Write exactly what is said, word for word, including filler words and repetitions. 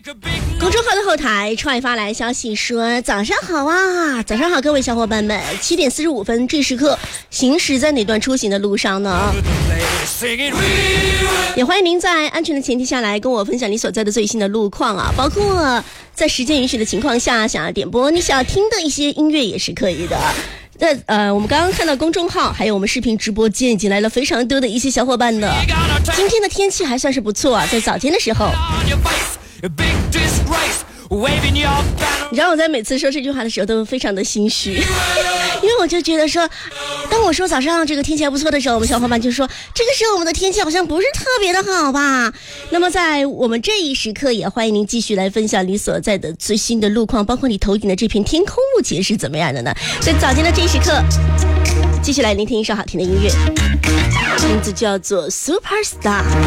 公众号的后台创意发来消息说，早上好啊，早上好各位小伙伴们，七点四十五分这时刻行驶在哪段出行的路上呢？也欢迎您在安全的前提下来跟我分享你所在的最新的路况啊，包括在时间允许的情况下想要点播你想要听的一些音乐也是可以的。那呃，我们刚刚看到公众号还有我们视频直播间已经来了非常多的一些小伙伴的。今天的天气还算是不错啊，在早间的时候。你知道我在每次说这句话的时候都非常的心虚，因为我就觉得说，当我说早上这个天气还不错的时候，我们小伙伴就说这个时候我们的天气好像不是特别的好吧。那么在我们这一时刻，也欢迎您继续来分享你所在的最新的路况，包括你头顶的这片天空目前是怎么样的呢？所以早间的这一时刻，继续来聆听一首好听的音乐，名字叫做 Superstar。